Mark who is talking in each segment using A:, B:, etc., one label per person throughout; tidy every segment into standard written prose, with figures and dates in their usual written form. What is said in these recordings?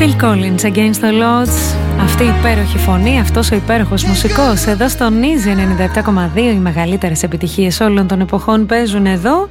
A: Phil Collins, Against the Odds. Αυτή η υπέροχη φωνή, αυτός ο υπέροχος μουσικός. Εδώ στο Easy 97,2 οι μεγαλύτερες επιτυχίες όλων των εποχών παίζουν εδώ.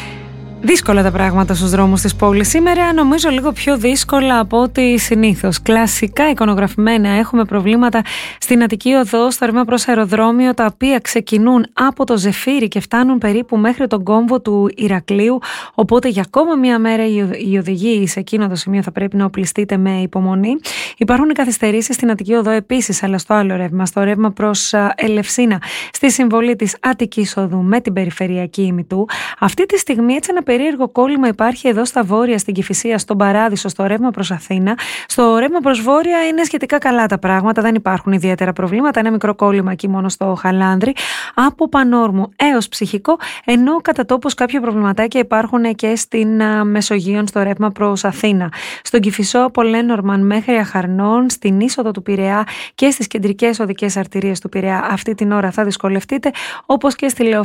A: Δύσκολα τα πράγματα στους δρόμους της πόλης σήμερα, νομίζω λίγο πιο δύσκολα από ό,τι συνήθως. Κλασικά εικονογραφημένα έχουμε προβλήματα στην Αττική Οδό, στο ρεύμα προς αεροδρόμιο, τα οποία ξεκινούν από το Ζεφύρι και φτάνουν περίπου μέχρι τον κόμβο του Ηρακλείου. Οπότε για ακόμα μία μέρα οι οδηγοί σε εκείνο το σημείο θα πρέπει να οπλιστείτε με υπομονή. Υπάρχουν καθυστερήσεις στην Αττική Οδό επίσης, αλλά στο άλλο ρεύμα, στο ρεύμα προς Ελευσίνα, στη συμβολή της Αττικής Οδού με την περιφερειακή ημιτού. Αυτή τη στιγμή έτσι ένα περίεργο κόλλημα υπάρχει εδώ στα βόρεια, στην Κηφισία, στον Παράδεισο, στο ρεύμα προς Αθήνα. Στο ρεύμα προς βόρεια είναι σχετικά καλά τα πράγματα, δεν υπάρχουν ιδιαίτερα προβλήματα. Ένα μικρό κόλλημα εκεί μόνο στο Χαλάνδρη, από Πανόρμου έως Ψυχικό, ενώ κατά τόπους κάποια προβληματάκια υπάρχουν και στην Μεσογείων, στο ρεύμα προς Αθήνα. Στον Κηφισό από Λένορμαν μέχρι Αχαρνών, στην είσοδο του Πειραιά και στις κεντρικές οδικές αρτηρίες του Πειραιά αυτή την ώρα θα δυσκολευτείτε, όπως και στη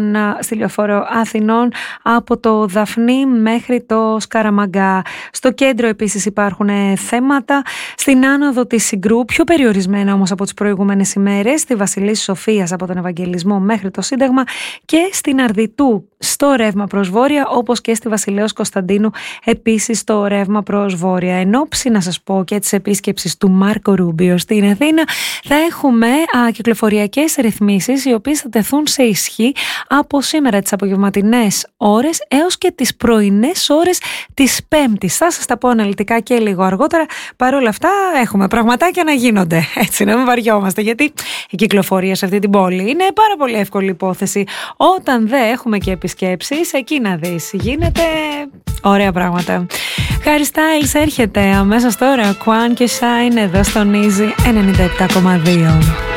A: Λεωφόρο Αθηνών από το Δαφνί μέχρι το Σκαραμαγκά. Στο κέντρο επίσης υπάρχουν θέματα. Στην άνοδο της Συγκρού, πιο περιορισμένα όμως από τις προηγούμενες ημέρες, στη Βασιλής Σοφίας από τον Ευαγγελισμό μέχρι το Σύνταγμα και στην Αρδιτού στο ρεύμα προς βόρεια, όπως και στη Βασιλέως Κωνσταντίνου επίσης στο ρεύμα προς βόρεια. Εν όψη, να σας πω, και της επίσκεψης του Μάρκο Ρούμπιο στην Αθήνα, θα έχουμε κυκλοφοριακές ρυθμίσεις οι οποίες θα τεθούν σε ισχύ από σήμερα τις απογευματινές ώρες έως και τις πρωινές ώρες της Πέμπτης. Θα σας τα πω αναλυτικά και λίγο αργότερα. Παρ' όλα αυτά έχουμε πραγματάκια να γίνονται. Έτσι, να μην βαριόμαστε, γιατί η κυκλοφορία σε αυτή την πόλη είναι πάρα πολύ εύκολη υπόθεση. Όταν δεν έχουμε και επισκέψεις, εκεί να δεις, γίνεται ωραία πράγματα. Harry Styles έρχεται αμέσως τώρα, Quan και Shine εδώ στον Easy 97,2.